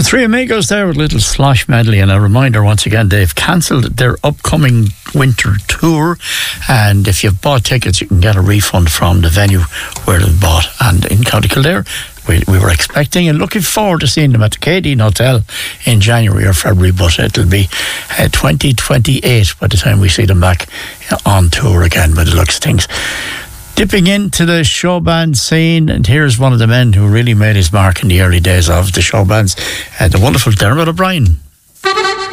Three Amigos there with a little slosh medley, and a reminder once again, they've cancelled their upcoming winter tour, and if you've bought tickets you can get a refund from the venue where they've bought. And in County Kildare we were expecting and looking forward to seeing them at the Cadine Hotel in January or February, but it'll be 2028 by the time we see them back on tour again by the looks of things. Dipping into the show band scene, and here's one of the men who really made his mark in the early days of the show bands, the wonderful Dermot O'Brien.